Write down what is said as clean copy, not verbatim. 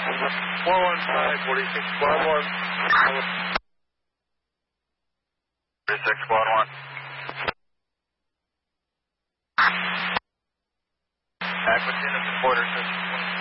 415, 46, squad 1. 46, squad 1. Back with units and quarters,